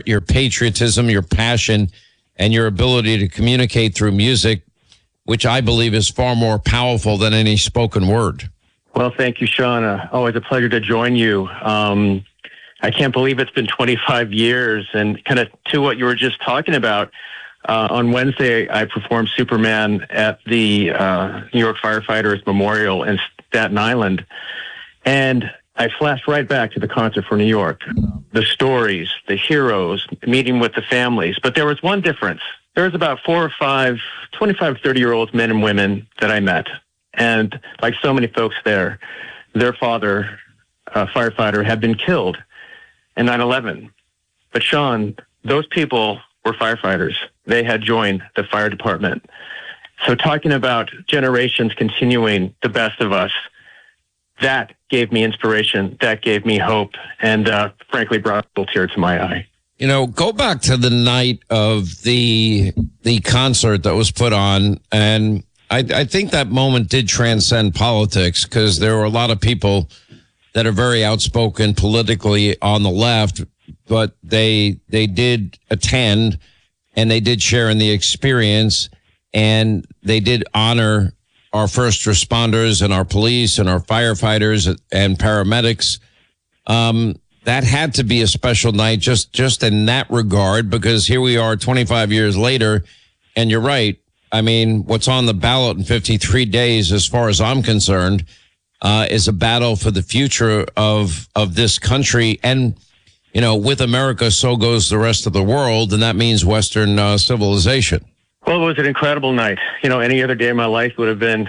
your patriotism, your passion, and your ability to communicate through music, which I believe is far more powerful than any spoken word. Well, thank you, Sean. Always a pleasure to join you. I can't believe it's been 25 years. And kind of to what you were just talking about, on Wednesday, I performed Superman at the New York Firefighters Memorial in Staten Island. And I flashed right back to the concert for New York. The stories, the heroes, meeting with the families. But there was one difference. There was about 4 or 5, 25, 30-year-old men and women that I met. And like so many folks there, their father, a firefighter, had been killed in 9/11. But Sean, those people were firefighters. They had joined the fire department. So talking about generations continuing the best of us, that gave me inspiration. That gave me hope. And frankly, brought a little tear to my eye. You know, go back to the night of the concert that was put on. And I think that moment did transcend politics, because there were a lot of people that are very outspoken politically on the left, but they did attend and they did share in the experience, and they did honor our first responders and our police and our firefighters and paramedics. That had to be a special night just in that regard, because here we are 25 years later, and you're right. I mean, what's on the ballot in 53 days, as far as I'm concerned, is a battle for the future of this country. And, you know, with America, so goes the rest of the world, and that means Western civilization. Well, it was an incredible night. You know, any other day of my life would have been,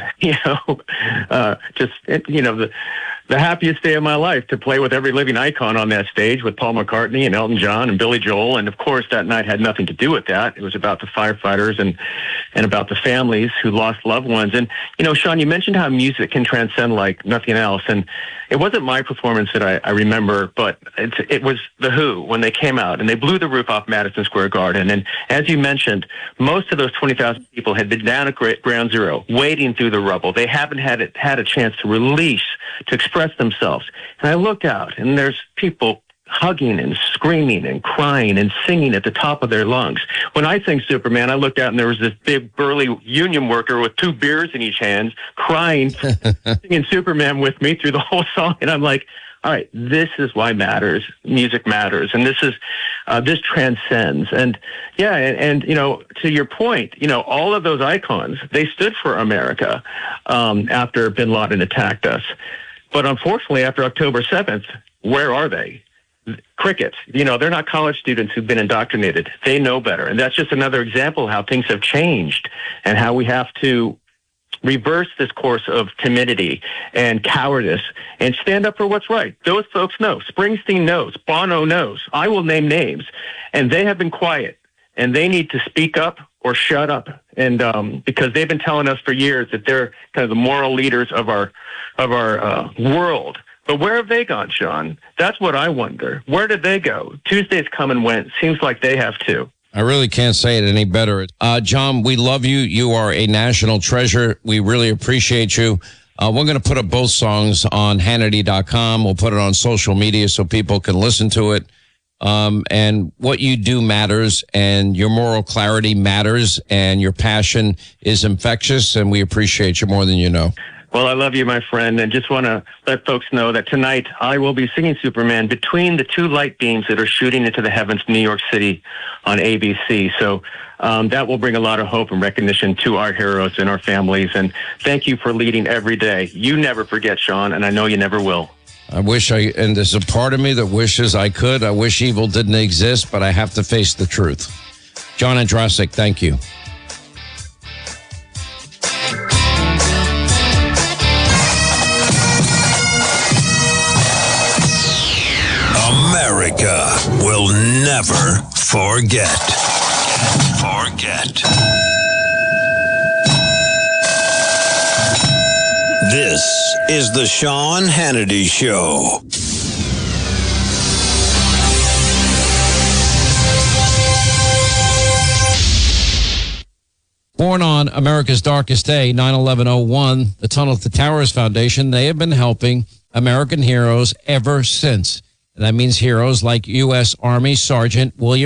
the happiest day of my life, to play with every living icon on that stage with Paul McCartney and Elton John and Billy Joel. And of course, that night had nothing to do with that. It was about the firefighters and about the families who lost loved ones. And, you know, Sean, you mentioned how music can transcend like nothing else. And it wasn't my performance that I remember, but it was The Who when they came out and they blew the roof off Madison Square Garden. And as you mentioned, most of those 20,000 people had been down at Ground Zero, wading through the rubble. They haven't had a chance to release, to express themselves. And I looked out, and there's people hugging and screaming and crying and singing at the top of their lungs. When I sang Superman, I looked out, and there was this big burly union worker with 2 beers in each hand, crying, singing Superman with me through the whole song. And I'm like, all right, this is why music matters. And this transcends. And yeah, and you know, to your point, you know, all of those icons, they stood for America after bin Laden attacked us. But unfortunately, after October 7th, where are they? Crickets. You know, they're not college students who've been indoctrinated. They know better. And that's just another example of how things have changed and how we have to reverse this course of timidity and cowardice and stand up for what's right. Those folks know. Springsteen knows. Bono knows. I will name names. And they have been quiet. And they need to speak up or shut up. And because they've been telling us for years that they're kind of the moral leaders of our world. But where have they gone, Sean? That's what I wonder. Where did they go? Tuesday's come and went. Seems like they have too. I really can't say it any better. John, we love you. You are a national treasure. We really appreciate you. We're going to put up both songs on Hannity.com. We'll put it on social media so people can listen to it. And what you do matters, and your moral clarity matters, and your passion is infectious, and we appreciate you more than you know. Well, I love you, my friend, and just want to let folks know that tonight I will be singing Superman between the 2 light beams that are shooting into the heavens, New York City, on ABC. So that will bring a lot of hope and recognition to our heroes and our families. And thank you for leading every day. You never forget, Sean, and I know you never will. And there's a part of me that wishes I could. I wish evil didn't exist, but I have to face the truth. John Ondrasik, thank you. America will never forget. This is the Sean Hannity Show. Born on America's darkest day, 9/11/01, the Tunnel to Towers Foundation, they have been helping American heroes ever since. And that means heroes like U.S. Army Sergeant William